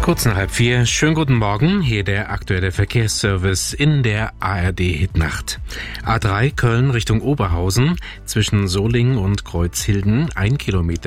Kurz nach 3:30. Schönen guten Morgen. Hier der aktuelle Verkehrsservice in der ARD-Hitnacht. A3 Köln Richtung Oberhausen zwischen Solingen und Kreuzhilden 1 Kilometer